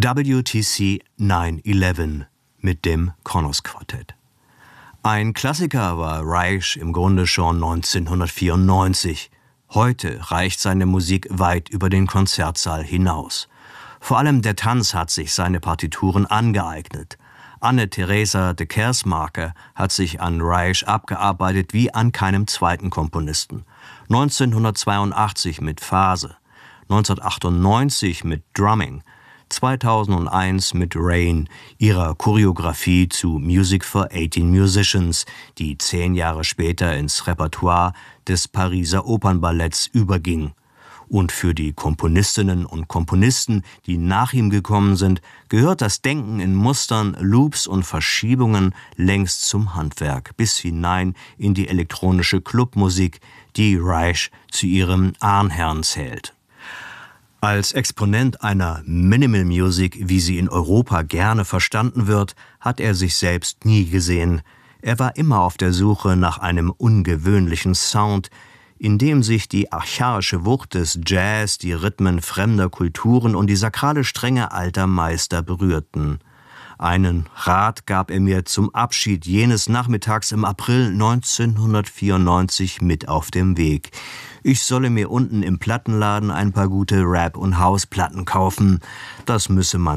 WTC 9/11 mit dem Kronos Quartett. Ein Klassiker war Reich im Grunde schon 1994. Heute reicht seine Musik weit über den Konzertsaal hinaus. Vor allem der Tanz hat sich seine Partituren angeeignet. Anne-Theresa de Kersmaker hat sich an Reich abgearbeitet wie an keinem zweiten Komponisten. 1982 mit Phase, 1998 mit Drumming, 2001 mit Rain, ihrer Choreografie zu Music for 18 Musicians, die 10 Jahre später ins Repertoire des Pariser Opernballetts überging. Und für die Komponistinnen und Komponisten, die nach ihm gekommen sind, gehört das Denken in Mustern, Loops und Verschiebungen längst zum Handwerk, bis hinein in die elektronische Clubmusik, die Reich zu ihrem Ahnherrn zählt. Als Exponent einer Minimal Music, wie sie in Europa gerne verstanden wird, hat er sich selbst nie gesehen. Er war immer auf der Suche nach einem ungewöhnlichen Sound, in dem sich die archaische Wucht des Jazz, die Rhythmen fremder Kulturen und die sakrale Strenge alter Meister berührten. Einen Rat gab er mir zum Abschied jenes Nachmittags im April 1994 mit auf dem Weg. Ich solle mir unten im Plattenladen ein paar gute Rap- und House-Platten kaufen. Das müsse man